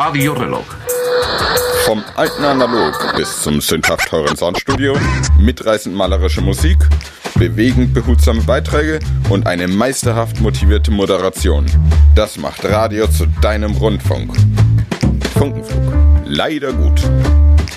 Radiorelog. Vom alten Analog bis zum sündhaft teuren Soundstudio, mitreißend malerische Musik, bewegend behutsame Beiträge und eine meisterhaft motivierte Moderation. Das macht Radio zu deinem Rundfunk. Funkenflug. Leider gut.